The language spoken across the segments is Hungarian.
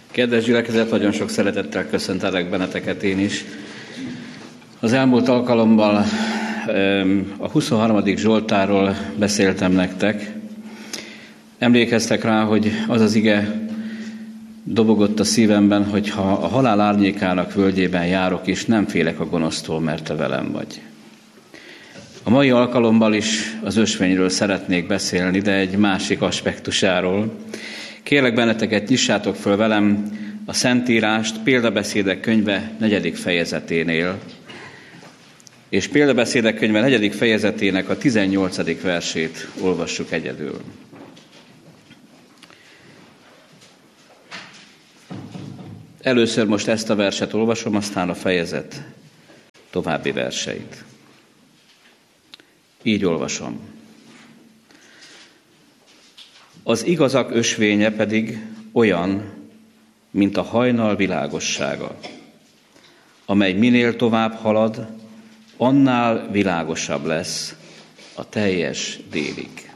Kedves gyülekezet, nagyon sok szeretettel köszöntelek benneteket én is. Az elmúlt alkalommal a 23. Zsoltárról beszéltem nektek. Emlékeztek rá, hogy az az ige dobogott a szívemben, hogy ha a halál árnyékának völgyében járok is, nem félek a gonosztól, mert te velem vagy. A mai alkalommal is az ösvényről szeretnék beszélni, de egy másik aspektusáról. Kérlek benneteket, nyissátok föl velem a Szentírást Példabeszédek könyve 4. fejezeténél, és Példabeszédek könyve 4. fejezetének a 18. versét olvassuk egyedül. Először most ezt a verset olvasom, aztán a fejezet további verseit. Így olvasom. Az igazak ösvénye pedig olyan, mint a hajnal világossága, amely minél tovább halad, annál világosabb lesz a teljes délig.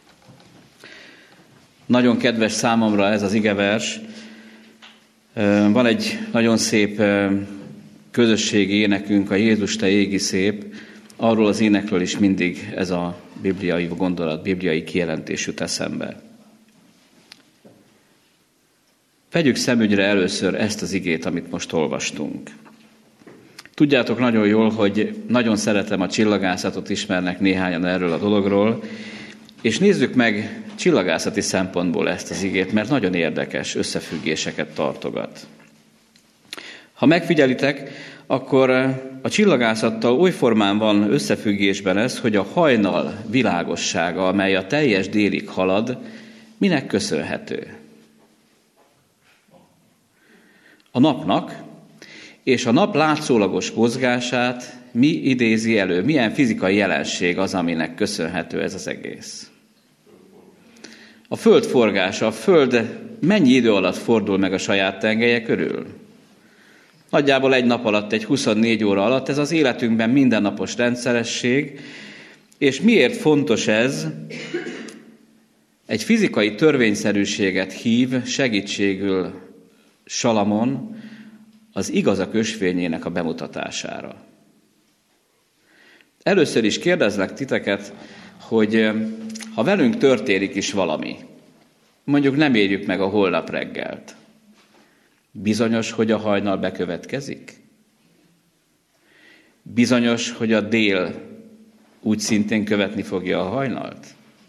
Nagyon kedves számomra ez az igevers. Van egy nagyon szép közösségi énekünk, a Jézus, te égi szép. Arról az énekről is mindig ez a bibliai gondolat, bibliai kijelentés jut eszembe. Vegyük szemügyre először ezt az igét, amit most olvastunk. Tudjátok nagyon jól, hogy nagyon szeretem a csillagászatot, ismernek néhányan erről a dologról, és nézzük meg csillagászati szempontból ezt az igét, mert nagyon érdekes összefüggéseket tartogat. Ha megfigyelitek, akkor a csillagászattal oly formán van összefüggésben ez, hogy a hajnal világossága, amely a teljes délig halad, minek köszönhető? A napnak, és a nap látszólagos mozgását mi idézi elő? Milyen fizikai jelenség az, aminek köszönhető ez az egész? A Föld forgása. A Föld mennyi idő alatt fordul meg a saját tengelye körül? Nagyjából egy nap alatt, egy 24 óra alatt. Ez az életünkben mindennapos rendszeresség. És miért fontos ez? Egy fizikai törvényszerűséget hív segítségül Salamon az igazak ösvényének a bemutatására. Először is kérdezlek titeket, hogy ha velünk történik is valami, mondjuk nem érjük meg a holnap reggelt, bizonyos, hogy a hajnal bekövetkezik? Bizonyos, hogy a dél úgy szintén követni fogja a hajnalt?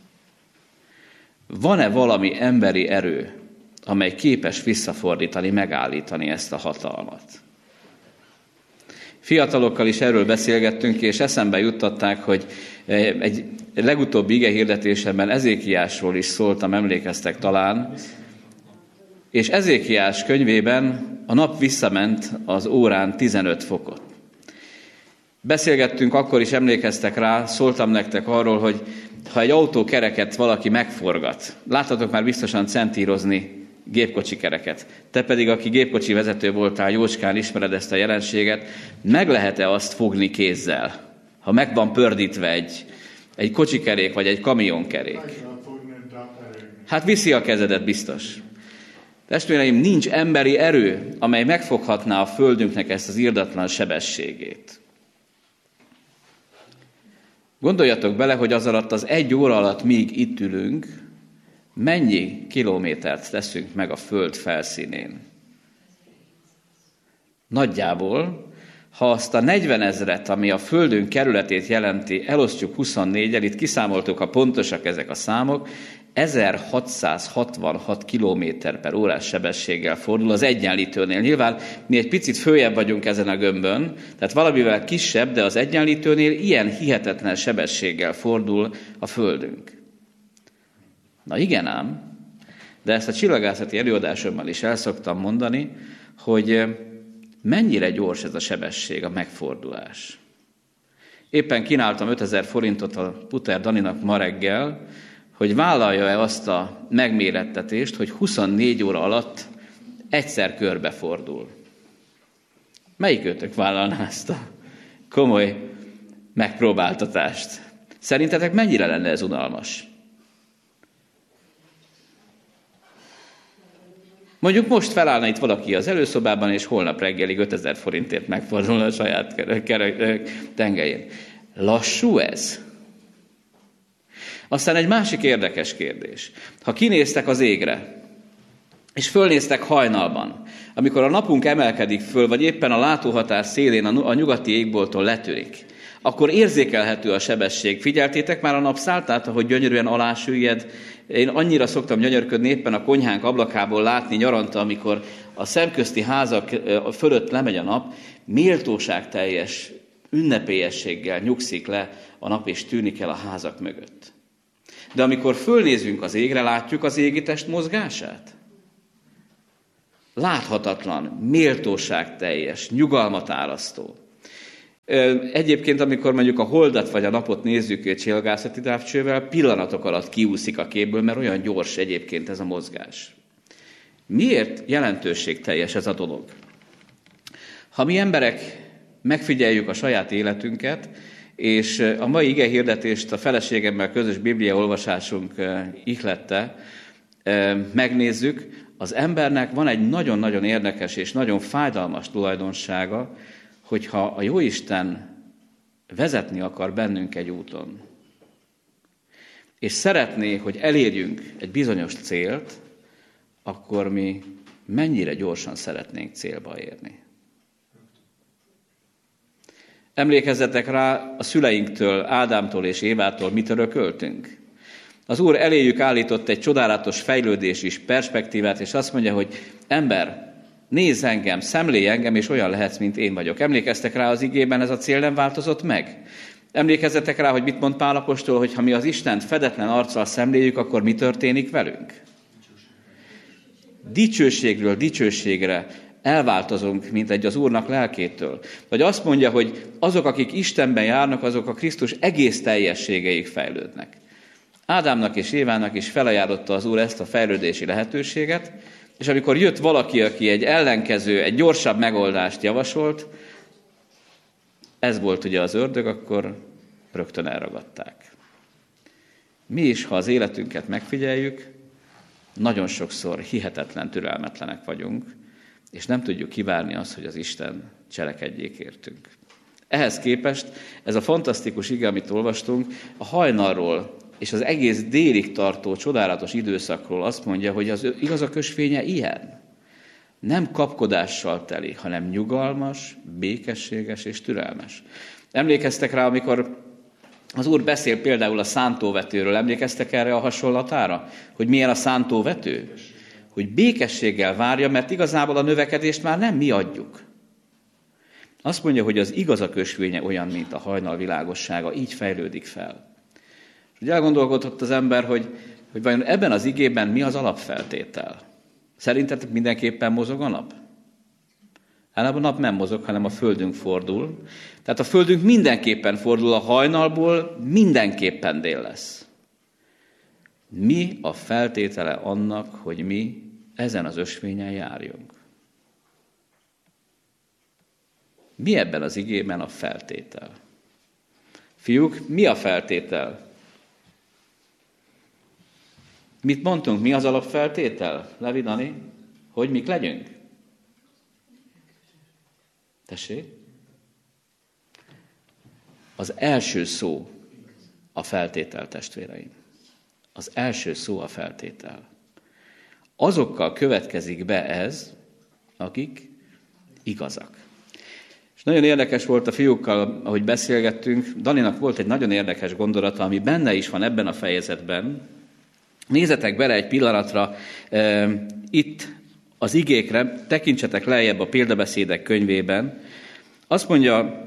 Van-e valami emberi erő, amely képes visszafordítani, megállítani ezt a hatalmat? Fiatalokkal is erről beszélgettünk, és eszembe juttatták, hogy egy legutóbbi igehirdetésemben Ezékiásról is szóltam, emlékeztek talán, és Ezékiás könyvében a nap visszament az órán 15 fokot. Beszélgettünk, akkor is emlékeztek rá, szóltam nektek arról, hogy ha egy autókereket valaki megforgat, láttatok már biztosan centírozni gépkocsi kereket. Te pedig, aki gépkocsi vezető voltál, jócskán ismered ezt a jelenséget, meg lehet-e azt fogni kézzel, ha meg van pördítve egy kocsikerék vagy egy kamionkerék? Hát viszi a kezedet biztos. Testvéreim, nincs emberi erő, amely megfoghatná a földünknek ezt az irdatlan sebességét. Gondoljatok bele, hogy az alatt az 1 óra alatt, míg itt ülünk, mennyi kilométert teszünk meg a föld felszínén? Nagyjából, ha azt a 40 000, ami a földünk kerületét jelenti, elosztjuk 24-el, itt kiszámoltuk, ha pontosak ezek a számok, 1666 km/h sebességgel fordul az egyenlítőnél. Nyilván mi egy picit följebb vagyunk ezen a gömbön, tehát valamivel kisebb, de az egyenlítőnél ilyen hihetetlen sebességgel fordul a földünk. Na igen ám, de ezt a csillagászati előadásommal is el szoktam mondani, hogy mennyire gyors ez a sebesség, a megfordulás. Éppen kínáltam 5000 forintot a Puter Daninak ma reggel, hogy vállalja-e azt a megmérettetést, hogy 24 óra alatt egyszer körbefordul. Melyikőtök vállalná ezt a komoly megpróbáltatást? Szerintetek mennyire lenne ez unalmas? Mondjuk most felállna itt valaki az előszobában, és holnap reggelig 5000 forintért megfordulna a saját tengelyén. Lassú ez? Aztán egy másik érdekes kérdés. Ha kinéztek az égre, és fölnéztek hajnalban, amikor a napunk emelkedik föl, vagy éppen a látóhatár szélén a nyugati égbolton letörik, akkor érzékelhető a sebesség. Figyeltétek már a napszálltát, ahogy gyönyörűen alásüllyed? Én annyira szoktam gyönyörködni éppen a konyhánk ablakából látni nyaranta, amikor a szemközti házak fölött lemegy a nap, méltóságteljes ünnepélyességgel nyugszik le a nap, és tűnik el a házak mögött. De amikor fölnézünk az égre, látjuk az égitest mozgását? Láthatatlan, méltóságteljes, nyugalmat árasztó. Egyébként, amikor mondjuk a holdat vagy a napot nézzük egy csillagászati távcsővel, pillanatok alatt kiúszik a képből, mert olyan gyors egyébként ez a mozgás. Miért jelentőségteljes ez a dolog? Ha mi emberek megfigyeljük a saját életünket, és a mai igehirdetést a feleségemmel közös bibliaolvasásunk ihlette, megnézzük, az embernek van egy nagyon-nagyon érdekes és nagyon fájdalmas tulajdonsága, hogyha a Jóisten vezetni akar bennünk egy úton, és szeretné, hogy elérjünk egy bizonyos célt, akkor mi mennyire gyorsan szeretnénk célba érni. Emlékezzetek rá, a szüleinktől, Ádámtól és Évától mit örököltünk? Az Úr eléjük állított egy csodálatos fejlődés és perspektívát, és azt mondja, hogy ember, nézz engem, szemlélj engem, és olyan lehetsz, mint én vagyok. Emlékeztek rá az igében, ez a cél nem változott meg? Emlékezzetek rá, hogy mit mond Pál apostol, hogy ha mi az Istent fedetlen arccal szemléljük, akkor mi történik velünk? Dicsőségről dicsőségre elváltozunk, mint egy az Úrnak lelkétől. Vagy azt mondja, hogy azok, akik Istenben járnak, azok a Krisztus egész teljességeig fejlődnek. Ádámnak és Évának is felajánlotta az Úr ezt a fejlődési lehetőséget, és amikor jött valaki, aki egy ellenkező, egy gyorsabb megoldást javasolt, ez volt ugye az ördög, akkor rögtön elragadták. Mi is, ha az életünket megfigyeljük, nagyon sokszor hihetetlen türelmetlenek vagyunk, és nem tudjuk kivárni azt, hogy az Isten cselekedjék értünk. Ehhez képest ez a fantasztikus ige, amit olvastunk, a hajnalról és az egész délig tartó csodálatos időszakról azt mondja, hogy az igazak ösvénye ilyen. Nem kapkodással teli, hanem nyugalmas, békességes és türelmes. Emlékeztek rá, amikor az Úr beszél például a szántóvetőről, emlékeztek erre a hasonlatára? Hogy milyen a szántóvető? Hogy békességgel várja, mert igazából a növekedést már nem mi adjuk. Azt mondja, hogy az igazak ösvénye olyan, mint a hajnal világossága, így fejlődik fel. És ugye elgondolkodott az ember, hogy vajon ebben az igében mi az alapfeltétel? Szerintetek mindenképpen mozog a nap? Hát a nap nem mozog, hanem a földünk fordul. Tehát a földünk mindenképpen fordul, a hajnalból mindenképpen dél lesz. Mi a feltétele annak, hogy mi ezen az ösvényen járjunk? Mi ebben az igében a feltétel? Fiúk, mi a feltétel? Mit mondtunk? Mi az alapfeltétel? Levi, Dani? Hogy mik legyünk? Tessék? Az első szó a feltétel, testvéreim. Az első szó a feltétel. Azokkal következik be ez, akik igazak. És nagyon érdekes volt a fiúkkal, ahogy beszélgettünk. Daninak volt egy nagyon érdekes gondolata, ami benne is van ebben a fejezetben. Nézzetek bele egy pillanatra itt az igékre, tekintsetek lejjebb a példabeszédek könyvében. Azt mondja,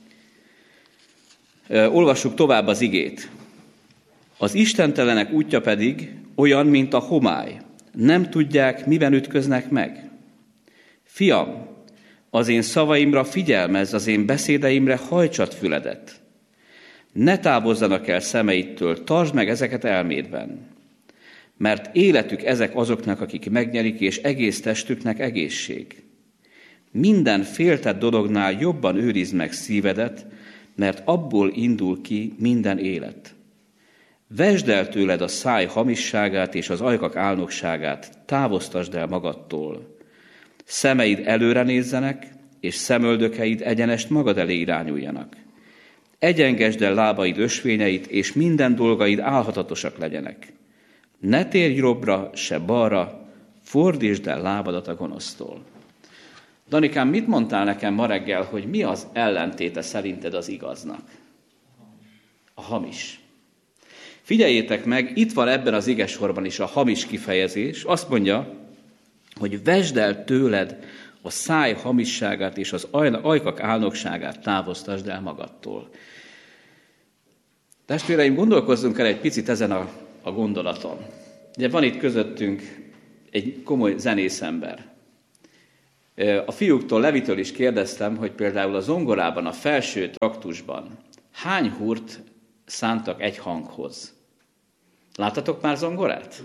olvassuk tovább az igét. Az istentelenek útja pedig olyan, mint a homály. Nem tudják, miben ütköznek meg. Fiam, az én szavaimra figyelmezz, az én beszédeimre hajtsad füledet. Ne távozzanak el szemeittől, tartsd meg ezeket elmédben. Mert életük ezek azoknak, akik megnyerik, és egész testüknek egészség. Minden féltett dolognál jobban őrizd meg szívedet, mert abból indul ki minden élet. Vesd el tőled a száj hamisságát és az ajkak álnokságát, távoztasd el magadtól. Szemeid előre nézzenek, és szemöldökeid egyenest magad elé irányuljanak. Egyengesd el lábaid ösvényeit, és minden dolgaid álhatatosak legyenek. Ne térj jobbra, se balra, fordítsd el lábadat a gonosztól. Danikám, mit mondtál nekem ma reggel, hogy mi az ellentéte szerinted az igaznak? A hamis. Figyeljétek meg, itt van ebben az igesorban is a hamis kifejezés. Azt mondja, hogy vesd el tőled a száj hamisságát és az ajkak álnokságát távoztasd el magadtól. Testvéreim, gondolkozzunk el egy picit ezen a gondolaton. Ugye van itt közöttünk egy komoly zenészember. A fiúktól, Levitől is kérdeztem, hogy például a zongorában, a felső traktusban hány húrt szántak egy hanghoz. Láttatok már zongorát?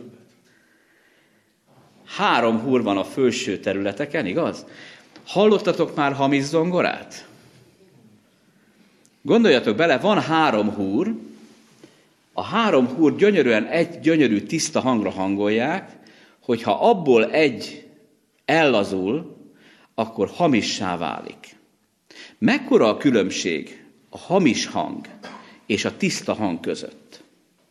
3 húr van a felső területeken, igaz? Hallottatok már hamis zongorát? Gondoljatok bele, van 3 húr, a 3 húr gyönyörűen egy gyönyörű tiszta hangra hangolják, hogyha abból egy ellazul, akkor hamissá válik. Mekkora a különbség a hamis hang és a tiszta hang között?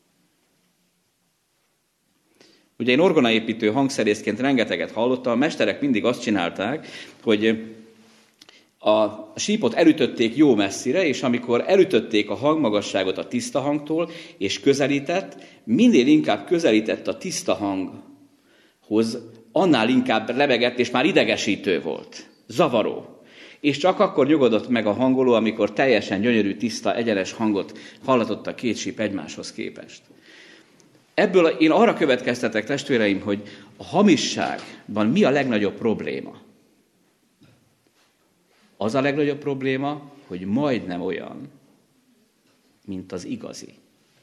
Ugye én orgonaépítő hangszerészként rengeteget hallottam, a mesterek mindig azt csinálták, hogy a sípot elütötték jó messzire, és amikor elütötték a hangmagasságot a tiszta hangtól, és közelített, minél inkább közelített a tiszta hanghoz, annál inkább lebegett, és már idegesítő volt. Zavaró. És csak akkor nyugodott meg a hangoló, amikor teljesen gyönyörű, tiszta, egyenes hangot hallatott a 2 síp egymáshoz képest. Ebből én arra következtetek, testvéreim, hogy a hamisságban mi a legnagyobb probléma? Az a legnagyobb probléma, hogy majdnem olyan, mint az igazi.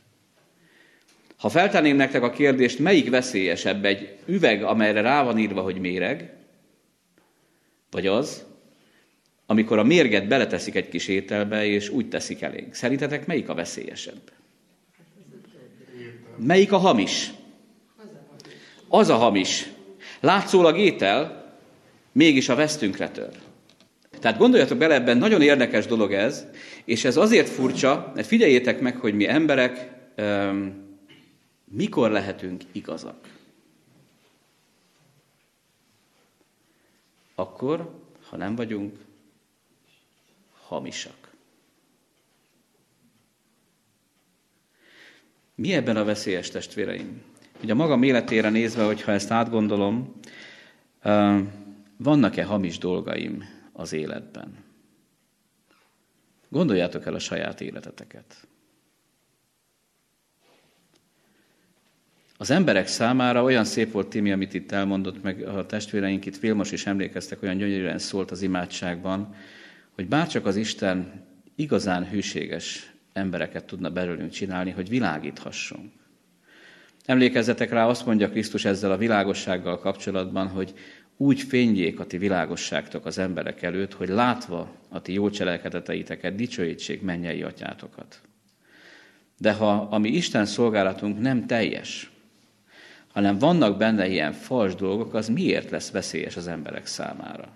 Ha feltenném nektek a kérdést, melyik veszélyesebb, egy üveg, amelyre rá van írva, hogy méreg, vagy az, amikor a mérget beleteszik egy kis ételbe, és úgy teszik elénk. Szerintetek melyik a veszélyesebb? Melyik a hamis? Az a hamis. Látszólag étel, mégis a vesztünkre tör. Tehát gondoljatok bele, ebben nagyon érdekes dolog ez, és ez azért furcsa, mert figyeljétek meg, hogy mi emberek mikor lehetünk igazak. Akkor, ha nem vagyunk hamisak. Mi ebben a veszélyes, testvéreim? Ugye a magam életére nézve, hogyha ezt átgondolom, vannak-e hamis dolgaim az életben? Gondoljátok el a saját életeteket. Az emberek számára olyan szép volt, Timi, amit itt elmondott, meg a testvéreink itt Vilmos is emlékeztek, olyan gyönyörűen szólt az imádságban, hogy bárcsak az Isten igazán hűséges embereket tudna belőlünk csinálni, hogy világíthassunk. Emlékezzetek rá, azt mondja Krisztus ezzel a világossággal kapcsolatban, hogy úgy fényjék a ti világosságtok az emberek előtt, hogy látva a ti jó cselekedeteiteket dicsőítsék mennyei atyátokat. De ha a mi Isten szolgálatunk nem teljes, hanem vannak benne ilyen fals dolgok, az miért lesz veszélyes az emberek számára?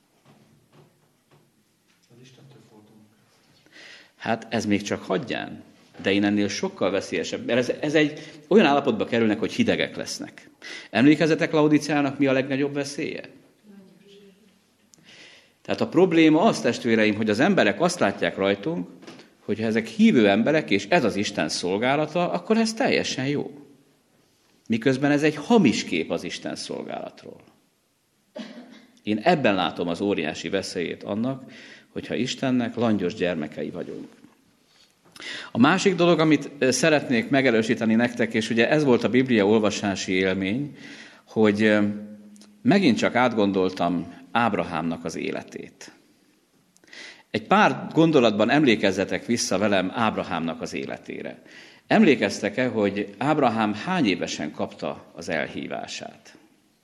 Hát ez még csak hagyján, de én ennél sokkal veszélyesebb, mert ez egy olyan állapotba kerülnek, hogy hidegek lesznek. Emlékezzetek, Laodicéának mi a legnagyobb veszélye? Tehát a probléma az, testvéreim, hogy az emberek azt látják rajtunk, hogy ha ezek hívő emberek, és ez az Isten szolgálata, akkor ez teljesen jó. Miközben ez egy hamis kép az Isten szolgálatról. Én ebben látom az óriási veszélyét annak, hogyha Istennek langyos gyermekei vagyunk. A másik dolog, amit szeretnék megerősíteni nektek, és ugye ez volt a Biblia olvasási élmény, hogy megint csak átgondoltam Ábrahámnak az életét. Egy pár gondolatban emlékezzetek vissza velem Ábrahámnak az életére. Emlékeztek-e, hogy Ábrahám hány évesen kapta az elhívását?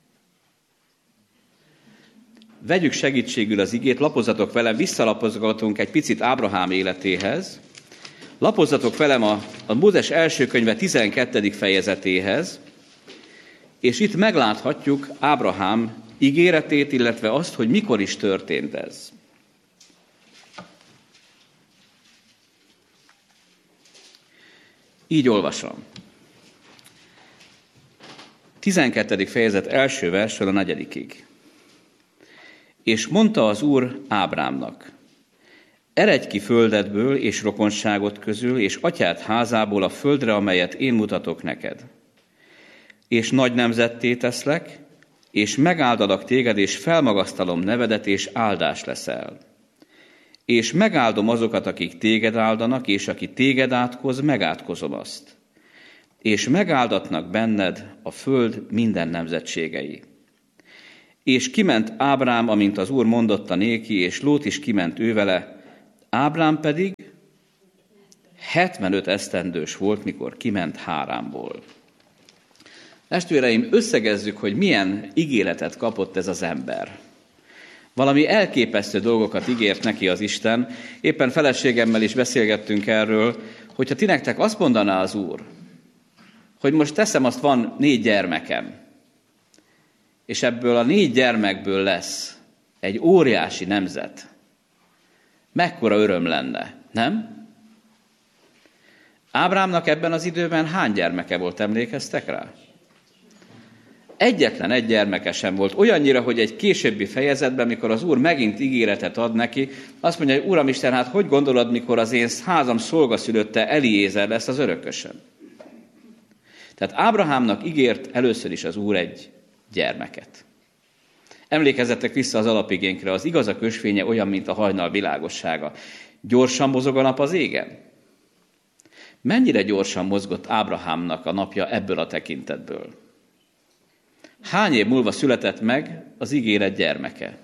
Vegyük segítségül az igét, lapozzatok vele, visszalapozgatunk egy picit Ábrahám életéhez. Lapozzatok velem a Mózes első könyve 12. fejezetéhez, és itt megláthatjuk Ábrahám ígéretét, illetve azt, hogy mikor is történt ez. Így olvasom. 12. fejezet első versről a 4. És mondta az Úr Ábrámnak: eredj ki földedből és rokonságot közül, és atyád házából a földre, amelyet én mutatok neked. És nagy nemzetté teszlek, és megáldalak téged, és felmagasztalom nevedet, és áldás leszel. És megáldom azokat, akik téged áldanak, és aki téged átkoz, megátkozom azt. És megáldatnak benned a föld minden nemzetségei. És kiment Ábrám, amint az Úr mondotta néki, és Lót is kiment ővele. Ábrám pedig 75 esztendős volt, mikor kiment Háránból. Testvéreim, összegezzük, hogy milyen ígéretet kapott ez az ember. Valami elképesztő dolgokat ígért neki az Isten. Éppen feleségemmel is beszélgettünk erről, hogyha ti nektek azt mondaná az Úr, hogy most teszem, azt van 4 gyermekem, és ebből a 4 gyermekből lesz egy óriási nemzet. Mekkora öröm lenne, nem? Ábrámnak ebben az időben hány gyermeke volt, emlékeztek rá? Egyetlen egy gyermeke sem volt. Olyannyira, hogy egy későbbi fejezetben, mikor az Úr megint ígéretet ad neki, azt mondja, hogy Uramisten, hát hogy gondolod, mikor az én házam szolgaszülötte Eliézer lesz az örökösöm? Tehát Ábrahámnak ígért először is az Úr egy gyermeket. Emlékezzetek vissza az alapigénkre, az igazak ösvénye olyan, mint a hajnal világossága. Gyorsan mozog a nap az égen? Mennyire gyorsan mozgott Ábrahámnak a napja ebből a tekintetből? Hány év múlva született meg az ígéret gyermeke?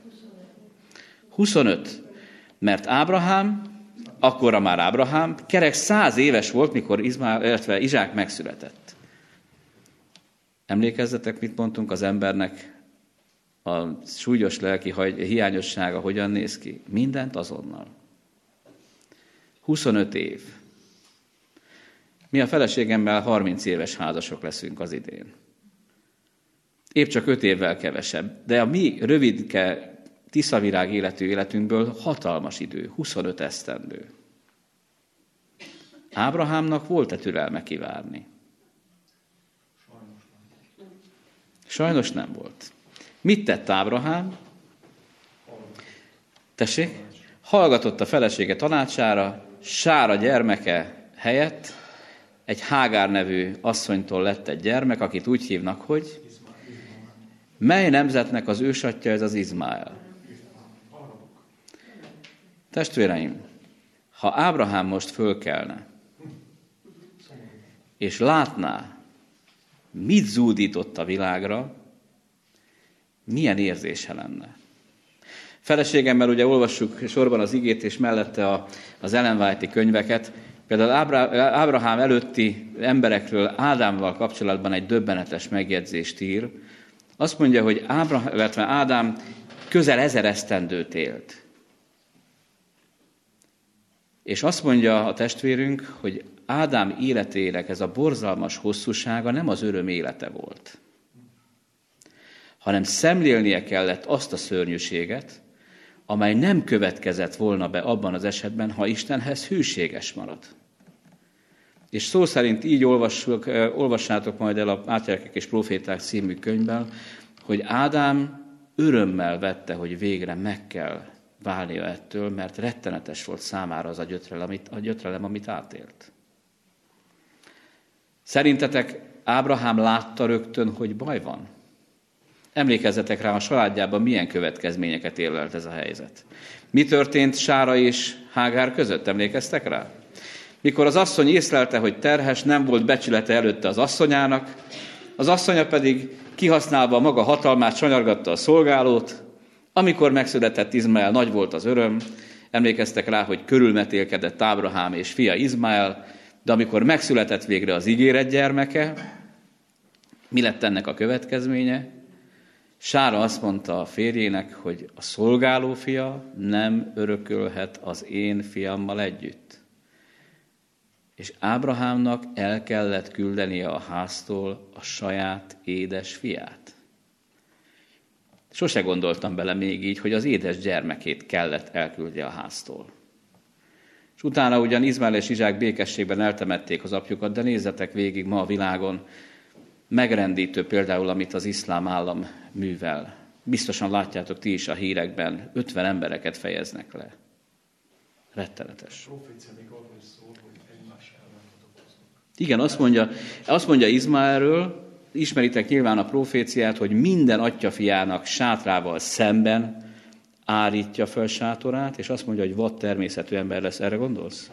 25. Mert Ábrahám, akkorra már Ábrahám, kerek 100 éves volt, mikor Izsák megszületett. Emlékezzetek, mit mondtunk az embernek? A súlyos lelki hiányossága hogyan néz ki? Mindent azonnal. 25 év. Mi a feleségemmel 30 éves házasok leszünk az idén. Épp csak 5 évvel kevesebb, de a mi rövidke, tiszavirág életű életünkből hatalmas idő, 25 esztendő. Ábrahámnak volt-e türelme kivárni? Sajnos nem volt. Mit tett Ábrahám? Tessék? Hallgatott a felesége tanácsára, Sára gyermeke helyett egy Hágár nevű asszonytól lett egy gyermek, akit úgy hívnak, hogy mely nemzetnek az ősatja ez az Izmael? Testvéreim, ha Ábrahám most fölkelne, és látná, mit zúdított a világra, milyen érzése lenne? Feleségemmel ugye olvassuk sorban az igét, és mellette az Ellen White-i könyveket. Például Ábrahám előtti emberekről Ádámmal kapcsolatban egy döbbenetes megjegyzést ír. Azt mondja, hogy Ádám közel 1000 esztendőt élt. És azt mondja a testvérünk, hogy Ádám életének ez a borzalmas hosszúsága nem az öröm élete volt, hanem szemlélnie kellett azt a szörnyűséget, amely nem következett volna be abban az esetben, ha Istenhez hűséges marad. És szó szerint így olvassátok majd el a Átjelkek és Proféták című könyvben, hogy Ádám örömmel vette, hogy végre meg kell válnia ettől, mert rettenetes volt számára az a gyötrelem, amit átélt. Szerintetek Ábrahám látta rögtön, hogy baj van? Emlékezzetek rá, a családjában milyen következményeket érlelt ez a helyzet. Mi történt Sára és Hágár között? Emlékeztek rá? Mikor az asszony észlelte, hogy terhes, nem volt becsülete előtte az asszonyának, az asszonya pedig kihasználva a maga hatalmát sanyargatta a szolgálót. Amikor megszületett Izmael, nagy volt az öröm. Emlékeztek rá, hogy körülmetélkedett Ábrahám és fia Izmael, de amikor megszületett végre az ígéret gyermeke, mi lett ennek a következménye? Sára azt mondta a férjének, hogy a szolgáló fia nem örökölhet az én fiammal együtt. És Ábrahámnak el kellett küldenie a háztól a saját édes fiát. Sose gondoltam bele még így, hogy az édes gyermekét kellett elküldje a háztól. És utána ugyan Izmael és Izsák békességben eltemették az apjukat, de nézzetek végig ma a világon, megrendítő például, amit az iszlám állam művel. Biztosan látjátok ti is a hírekben, 50 embereket fejeznek le. Rettenetes. Igen, azt mondja Izmaelről, ismeritek nyilván a proféciát, hogy minden atyafiának sátrával szemben állítja fel sátorát, és azt mondja, hogy vad természetű ember lesz. Erre gondolsz?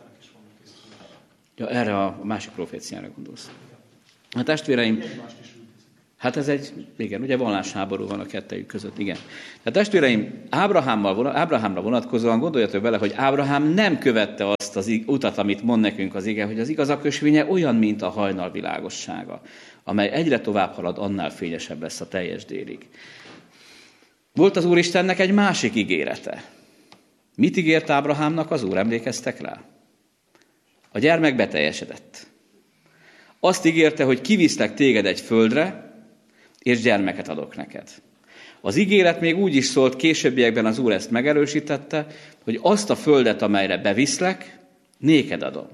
Ja, erre a másik proféciára gondolsz. A testvéreim, hát ez igen, ugye vallásháború van a kettejük között, igen. A testvéreim, Ábrahámra vonatkozóan gondoljatok vele, hogy Ábrahám nem követte azt az utat, amit mond nekünk az ige, hogy az igazak ösvénye olyan, mint a hajnal világossága, amely egyre tovább halad, annál fényesebb lesz a teljes délig. Volt az Úristennek egy másik ígérete. Mit ígért Ábrahámnak az Úr? Emlékeztek rá? A gyermek beteljesedett. Azt ígérte, hogy kiviszlek téged egy földre, és gyermeket adok neked. Az ígéret még úgy is szólt, későbbiekben az Úr ezt megerősítette, hogy azt a földet, amelyre beviszlek, néked adom.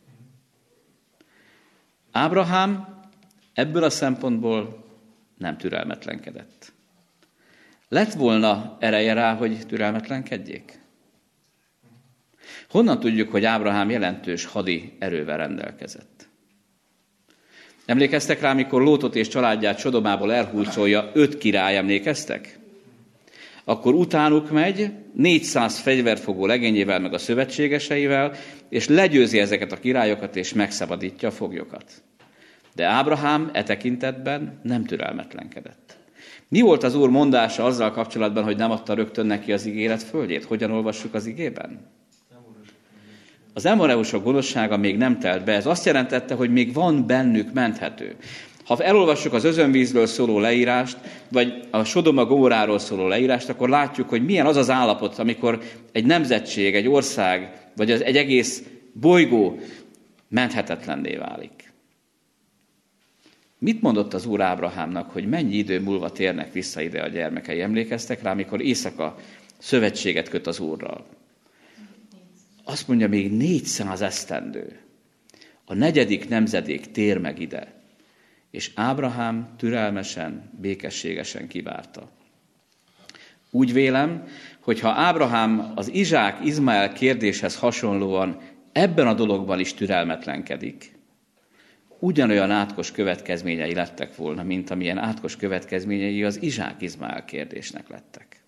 Ábrahám ebből a szempontból nem türelmetlenkedett. Lett volna ereje rá, hogy türelmetlenkedjék? Honnan tudjuk, hogy Ábrahám jelentős hadi erővel rendelkezett? Emlékeztek rá, mikor Lótot és családját Sodomából elhurcolja 5 király, emlékeztek? Akkor utánuk megy 400 fegyverfogó legényével meg a szövetségeseivel, és legyőzi ezeket a királyokat, és megszabadítja a foglyokat. De Ábrahám e tekintetben nem türelmetlenkedett. Mi volt az Úr mondása azzal kapcsolatban, hogy nem adta rögtön neki az ígéret földjét? Hogyan olvassuk az igében? Az emoreusok gonoszsága még nem telt be. Ez azt jelentette, hogy még van bennük menthető. Ha elolvassuk az özönvízről szóló leírást, vagy a Sodoma Gomoráról szóló leírást, akkor látjuk, hogy milyen az az állapot, amikor egy nemzetség, egy ország, vagy egy egész bolygó menthetetlenné válik. Mit mondott az Úr Ábrahámnak, hogy mennyi idő múlva térnek vissza ide a gyermekei? Emlékeztek rá, amikor éjszaka szövetséget köt az Úrral? Azt mondja, még 400 esztendő. A 4. nemzedék tér meg ide. És Ábrahám türelmesen, békességesen kivárta. Úgy vélem, hogy ha Ábrahám az Izsák-Izmael kérdéshez hasonlóan ebben a dologban is türelmetlenkedik, ugyanolyan átkos következményei lettek volna, mint amilyen átkos következményei az Izsák-Izmael kérdésnek lettek.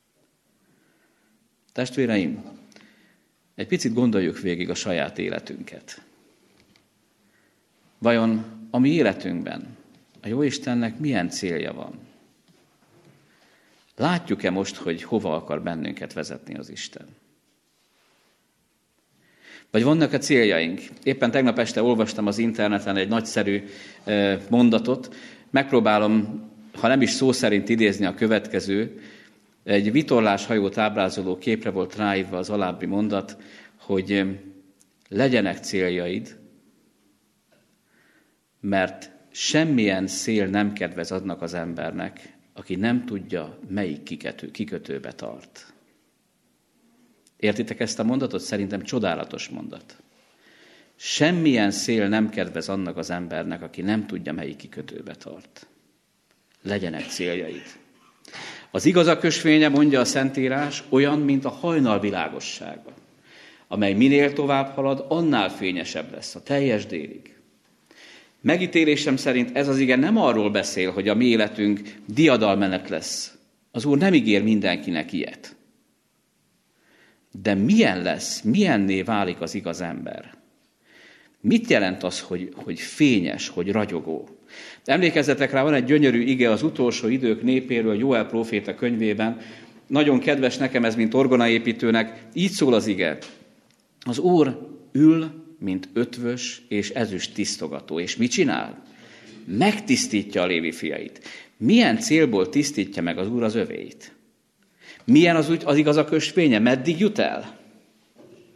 Testvéreim, egy picit gondoljuk végig a saját életünket. Vajon a mi életünkben a Jóistennek milyen célja van? Látjuk-e most, hogy hova akar bennünket vezetni az Isten? Vagy vannak a céljaink? Éppen tegnap este olvastam az interneten egy nagyszerű mondatot. Megpróbálom, ha nem is szó szerint idézni a következő. Egy vitorláshajót ábrázoló képre volt ráírva az alábbi mondat, hogy legyenek céljaid, mert semmilyen szél nem kedvez annak az embernek, aki nem tudja, melyik kikötőbe tart. Értitek ezt a mondatot? Szerintem csodálatos mondat. Semmilyen szél nem kedvez annak az embernek, aki nem tudja, melyik kikötőbe tart. Legyenek céljaid. Az igazak ösvénye, mondja a Szentírás, olyan, mint a hajnal világossága, amely minél tovább halad, annál fényesebb lesz a teljes délig. Megítélésem szerint ez az ige nem arról beszél, hogy a mi életünk diadalmenet lesz. Az Úr nem ígér mindenkinek ilyet. De milyen lesz, milyenné válik az igaz ember? Mit jelent az, hogy fényes, hogy ragyogó? Emlékezzetek rá, van egy gyönyörű ige az utolsó idők népéről, Jóel próféta könyvében. Nagyon kedves nekem ez, mint orgonaépítőnek. Így szól az ige. Az Úr ül, mint ötvös és ezüst tisztogató. És mit csinál? Megtisztítja a Lévi fiait. Milyen célból tisztítja meg az Úr az övéit? Milyen az igazak ösvénye? Meddig jut el?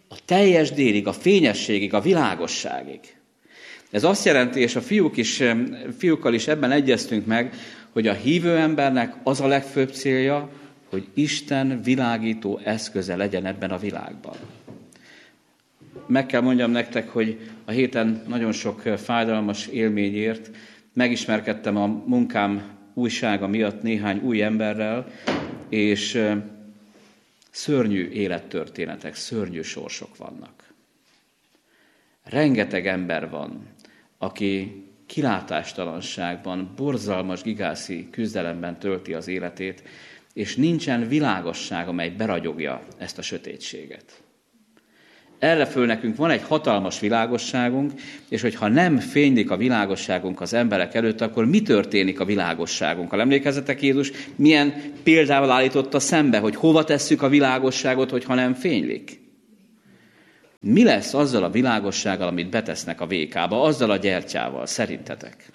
A teljes délig, a fényességig, a világosságig. Ez azt jelenti, és a fiúkkal is ebben egyeztünk meg, hogy a hívő embernek az a legfőbb célja, hogy Isten világító eszköze legyen ebben a világban. Meg kell mondjam nektek, hogy a héten nagyon sok fájdalmas élményért megismerkedtem a munkám újsága miatt néhány új emberrel, és szörnyű élettörténetek, szörnyű sorsok vannak. Rengeteg ember van, aki kilátástalanságban, borzalmas gigászi küzdelemben tölti az életét, és nincsen világosság, amely beragyogja ezt a sötétséget. Erre föl nekünk van egy hatalmas világosságunk, és hogyha nem fénylik a világosságunk az emberek előtt, akkor mi történik a világosságunkkal? Emlékezzetek, Jézus milyen példával állította szembe, hogy hova tesszük a világosságot, hogyha nem fénylik? Mi lesz azzal a világossággal, amit betesznek a vékába, azzal a gyertyával, szerintetek?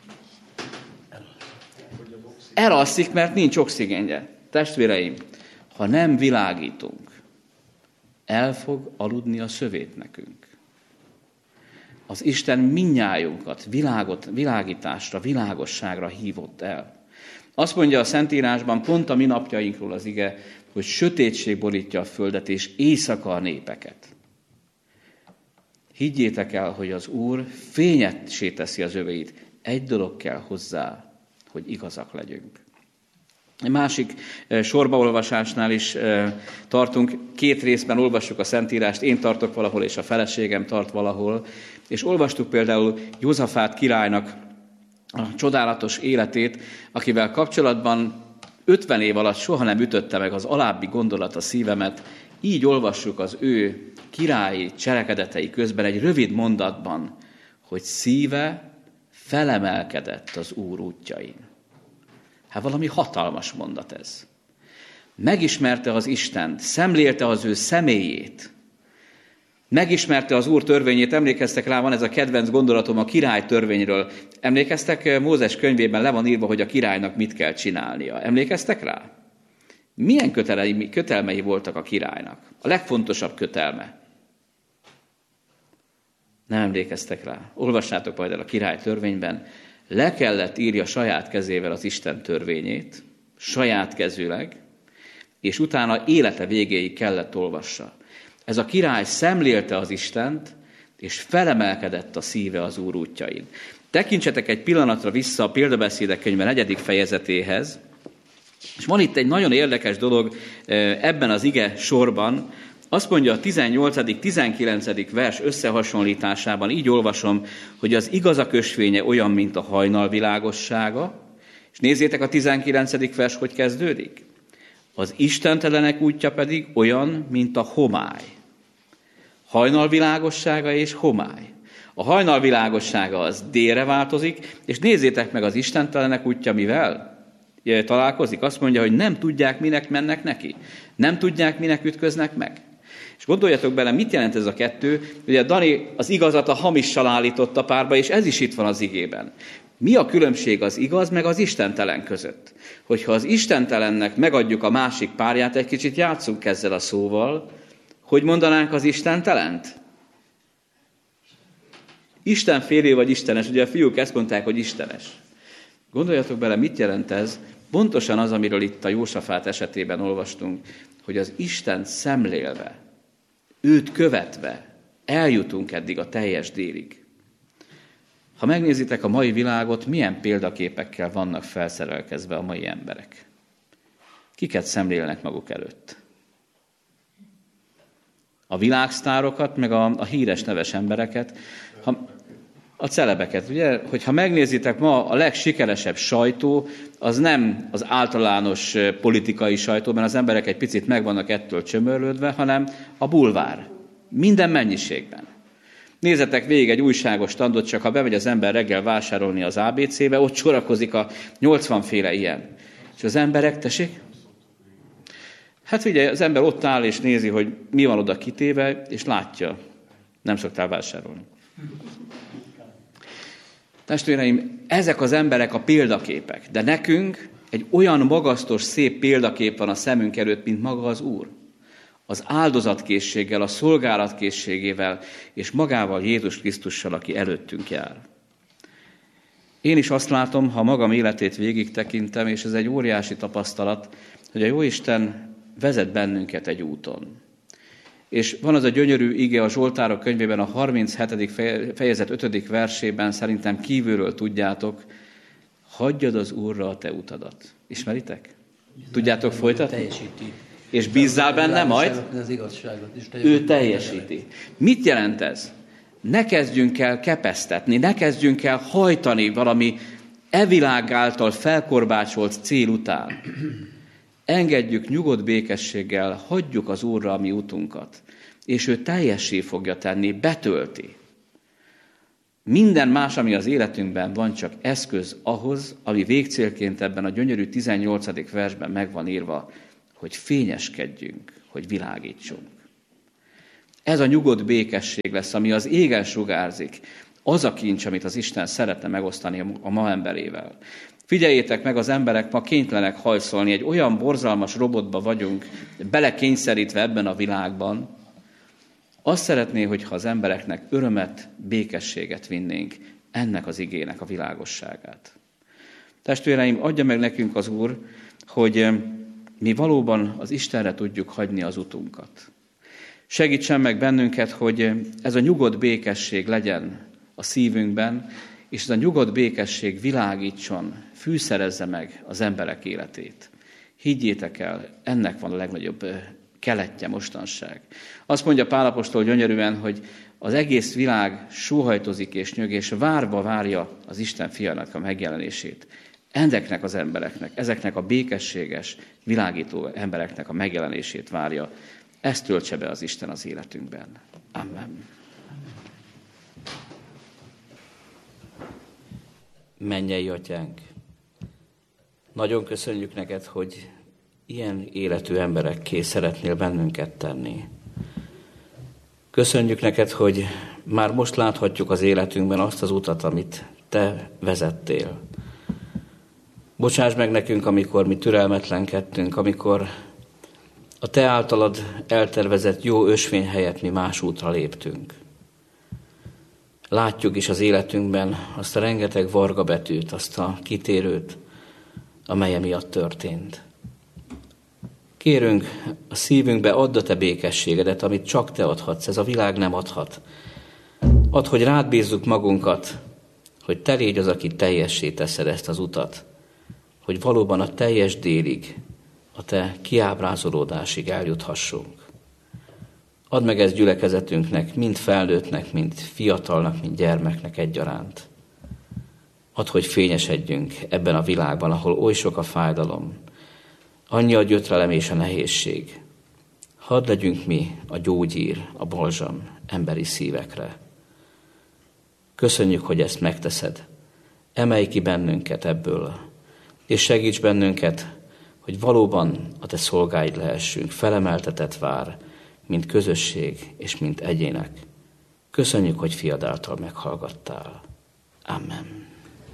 Elalszik, mert nincs oxigénje. Testvéreim, ha nem világítunk, el fog aludni a szövét nekünk. Az Isten mindnyájunkat világításra, világosságra hívott el. Azt mondja a Szentírásban, pont a mi napjainkról az ige, hogy sötétség borítja a földet, és éjszaka a népeket. Higgyétek el, hogy az Úr fényessé teszi az övéit. Egy dolog kell hozzá, hogy igazak legyünk. Egy másik sorbaolvasásnál is tartunk, 2 részben olvassuk a Szentírást, én tartok valahol, és a feleségem tart valahol, és olvastuk például Józsafát királynak a csodálatos életét, akivel kapcsolatban 50 év alatt soha nem ütötte meg az alábbi gondolat a szívemet, így olvassuk az ő királyi cselekedetei közben egy rövid mondatban, hogy szíve felemelkedett az Úr útjain. Hát valami hatalmas mondat ez. Megismerte az Istent, szemlélte az ő személyét, megismerte az Úr törvényét, emlékeztek rá, van ez a kedvenc gondolatom a király törvényről. Emlékeztek, Mózes könyvében le van írva, hogy a királynak mit kell csinálnia. Emlékeztek rá? Milyen kötelmei voltak a királynak? A legfontosabb kötelme. Nem emlékeztek rá. Olvassátok majd el a király törvényben. Le kellett írja saját kezével az Isten törvényét, saját kezűleg, és utána élete végéig kellett olvassa. Ez a király szemlélte az Istent, és felemelkedett a szíve az Úr útjain. Tekintsetek egy pillanatra vissza a Példabeszédek könyve 4. fejezetéhez, és van itt egy nagyon érdekes dolog ebben az ige sorban. Azt mondja a 18.-19. vers összehasonlításában, így olvasom, hogy az igazak ösvénye olyan, mint a hajnal világossága, és nézzétek a 19. vers, hogy kezdődik. Az istentelenek útja pedig olyan, mint a homály. Hajnal világossága és homály. A hajnal világossága az délre változik, és nézzétek meg az istentelenek útja mivel találkozik. Azt mondja, hogy nem tudják, minek mennek neki. Nem tudják, minek ütköznek meg. És gondoljatok bele, mit jelent ez a kettő? Ugye Dani az igazat a hamissal állította párba, és ez is itt van az igében. Mi a különbség az igaz meg az istentelen között? Hogyha az istentelennek megadjuk a másik párját, egy kicsit játsszunk ezzel a szóval, hogy mondanánk az istentelent? Istenfélő vagy istenes? Ugye a fiúk ezt mondták, hogy istenes. Gondoljatok bele, mit jelent ez? Pontosan az, amiről itt a Józsafát esetében olvastunk, hogy az Istent szemlélve, őt követve eljutunk eddig a teljes délig. Ha megnézitek a mai világot, milyen példaképekkel vannak felszerelkezve a mai emberek? Kiket szemlélnek maguk előtt? A világsztárokat, meg a híres neves embereket, a celebeket. Ugye, hogyha megnézitek ma a legsikeresebb sajtó, az nem az általános politikai sajtó, mert az emberek egy picit meg vannak ettől csömörlődve, hanem a bulvár. Minden mennyiségben. Nézzetek végig egy újságos standot, csak ha bemegy az ember reggel vásárolni az ABC-be, ott sorakozik a 80 féle ilyen. És az emberek, tessék? Hát figyelj, az ember ott áll és nézi, hogy mi van oda kitéve, és látja. Nem szoktál vásárolni. Testvéreim, ezek az emberek a példaképek, de nekünk egy olyan magasztos, szép példakép van a szemünk előtt, mint maga az Úr. az áldozatkészséggel, a szolgálatkészségével, és magával Jézus Krisztussal, aki előttünk jár. Én is azt látom, ha magam életét végig tekintem, és ez egy óriási tapasztalat, hogy a Jóisten vezet bennünket egy úton. És van az a gyönyörű ige a Zsoltárok könyvében, a 37. fejezet 5. versében, szerintem kívülről tudjátok, hagyjad az Úrra a te utadat. Ismeritek? Tudjátok folytatni? Teljesíti. És bízzál benne majd? Az igazságot is ő teljesíti. Mit jelent ez? Ne kezdjünk el kepesztetni, ne kezdjünk el hajtani valami világ által felkorbácsolt cél után. Engedjük nyugodt békességgel, hagyjuk az Úrra a mi utunkat, és ő teljessé fogja tenni, betölti. Minden más, ami az életünkben van, csak eszköz ahhoz, ami végcélként ebben a gyönyörű 18. versben meg van írva, hogy fényeskedjünk, hogy világítsunk. Ez a nyugodt békesség lesz, ami az égen sugárzik, az a kincs, amit az Isten szeretne megosztani a ma emberével. Figyeljétek meg, az emberek ma kénytelenek hajszolni, egy olyan borzalmas robotba vagyunk belekényszerítve ebben a világban. Azt szeretné, hogyha az embereknek örömet, békességet vinnénk, ennek az igének a világosságát. Testvéreim, adja meg nekünk az Úr, hogy mi valóban az Istenre tudjuk hagyni az utunkat. Segítsen meg bennünket, hogy ez a nyugodt békesség legyen a szívünkben, és ez a nyugodt békesség világítson, fűszerezze meg az emberek életét. Higgyétek el, ennek van a legnagyobb keletje mostanság. Azt mondja Pál apostol gyönyörűen, hogy az egész világ sóhajtozik és nyög, és várva várja az Isten fiának a megjelenését. Ezeknek az embereknek, ezeknek a békességes, világító embereknek a megjelenését várja. Ezt töltse be az Isten az életünkben. Amen. Mennyei Atyánk, nagyon köszönjük neked, hogy ilyen életű emberekké szeretnél bennünket tenni. Köszönjük neked, hogy már most láthatjuk az életünkben azt az utat, amit te vezettél. Bocsáss meg nekünk, amikor mi türelmetlenkedtünk, amikor a te általad eltervezett jó ösvény helyett mi más útra léptünk. Látjuk is az életünkben azt a rengeteg varga betűt, azt a kitérőt, amely miatt történt. Kérünk, a szívünkbe add a te békességedet, amit csak te adhatsz, ez a világ nem adhat. Add, hogy rád bízzuk magunkat, hogy te légy az, aki teljessé teszed ezt az utat, hogy valóban a teljes délig, a te kiábrázolódásig eljuthassunk. Add meg ezt gyülekezetünknek, mind felnőttnek, mind fiatalnak, mind gyermeknek egyaránt. Add, hogy fényesedjünk ebben a világban, ahol oly sok a fájdalom, annyi a gyötrelem és a nehézség. Hadd legyünk mi a gyógyír, a balzsam emberi szívekre. Köszönjük, hogy ezt megteszed. Emelj ki bennünket ebből, és segíts bennünket, hogy valóban a te szolgáid lehessünk, felemeltetett vár, mint közösség és mint egyének. Köszönjük, hogy fiad által meghallgattál. Amen.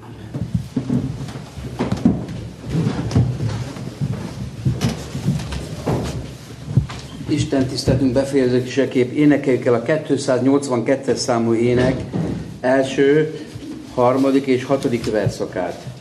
Isten tiszteletünk befejezéseképp énekeljük el a 282-es számú ének első, harmadik és hatodik verszakát.